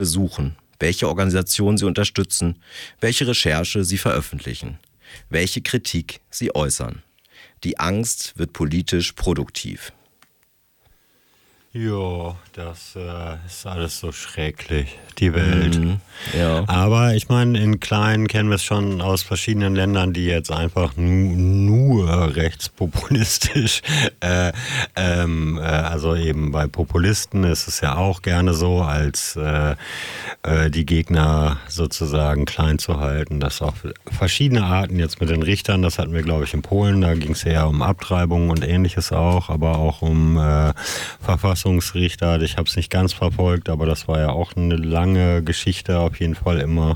besuchen, welche Organisation sie unterstützen, welche Recherche sie veröffentlichen, welche Kritik sie äußern. Die Angst wird politisch produktiv. Jo, das ist alles so schrecklich, die Welt. Ja. Aber ich meine, in Kleinen kennen wir es schon aus verschiedenen Ländern, die jetzt einfach nur rechtspopulistisch, also eben bei Populisten ist es ja auch gerne so, als die Gegner sozusagen klein zu halten. Das auch verschiedene Arten jetzt mit den Richtern, das hatten wir glaube ich in Polen, da ging es eher um Abtreibung und ähnliches auch, aber auch um Verfassungsrichter. Ich habe es nicht ganz verfolgt, aber das war ja auch eine lange Geschichte auf jeden Fall immer.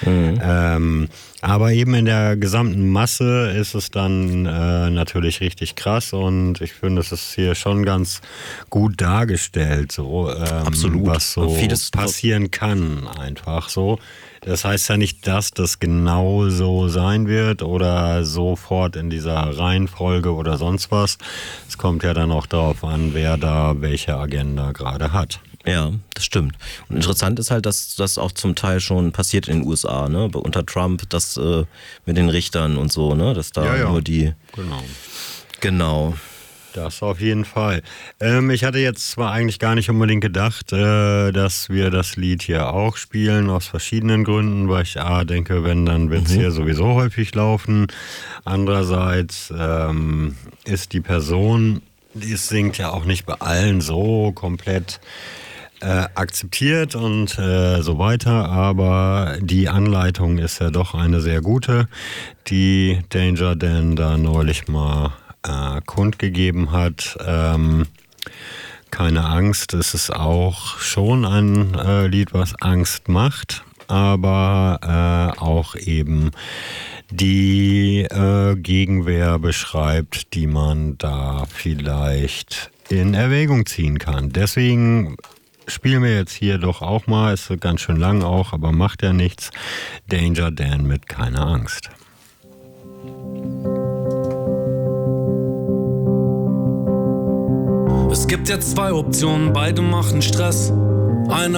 Aber eben in der gesamten Masse ist es dann natürlich richtig krass und ich finde, es ist hier schon ganz gut dargestellt, so Absolut. was so Vieles passieren kann, einfach so. Das heißt ja nicht, dass das genau so sein wird oder sofort in dieser Reihenfolge oder sonst was. Es kommt ja dann auch darauf an, wer da welche Agenda gerade hat. Ja, das stimmt. Und interessant ist halt, dass das auch zum Teil schon passiert in den USA, ne? Unter Trump, das mit den Richtern und so, ne? Dass da nur die... Genau. Das auf jeden Fall. Ich hatte jetzt zwar eigentlich gar nicht unbedingt gedacht, dass wir das Lied hier auch spielen, aus verschiedenen Gründen, weil ich denke, wenn, dann wird es hier sowieso häufig laufen. Andererseits ist die Person, die es singt, ja auch nicht bei allen so komplett akzeptiert und so weiter, aber die Anleitung ist ja doch eine sehr gute, die Danger Dan da neulich mal kundgegeben hat. Keine Angst, es ist auch schon ein Lied, was Angst macht, aber auch eben die Gegenwehr beschreibt, die man da vielleicht in Erwägung ziehen kann. Deswegen spielen wir jetzt hier doch auch mal, ist ganz schön lang auch, aber macht ja nichts. Danger Dan mit Keine Angst. Es gibt jetzt zwei Optionen, beide machen Stress. Eine